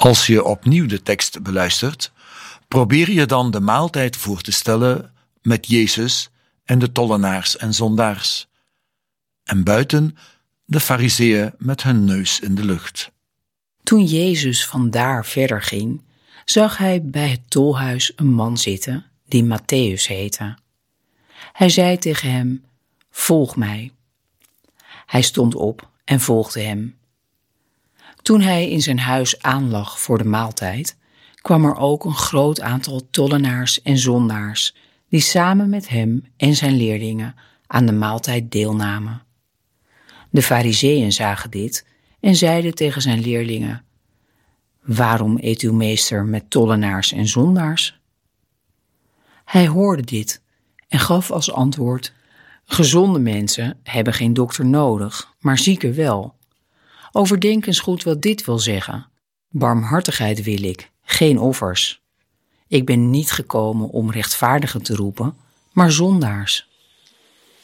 Als je opnieuw de tekst beluistert, probeer je dan de maaltijd voor te stellen met Jezus en de tollenaars en zondaars. En buiten de farizeeën met hun neus in de lucht. Toen Jezus vandaar verder ging, zag hij bij het tolhuis een man zitten die Mattheüs heette. Hij zei tegen hem: "Volg mij." Hij stond op en volgde hem. Toen hij in zijn huis aanlag voor de maaltijd, kwam er ook een groot aantal tollenaars en zondaars die samen met hem en zijn leerlingen aan de maaltijd deelnamen. De farizeeën zagen dit en zeiden tegen zijn leerlingen: "Waarom eet uw meester met tollenaars en zondaars?" Hij hoorde dit en gaf als antwoord: "Gezonde mensen hebben geen dokter nodig, maar zieken wel. Overdenk eens goed wat dit wil zeggen. Barmhartigheid wil ik, geen offers. Ik ben niet gekomen om rechtvaardigen te roepen, maar zondaars."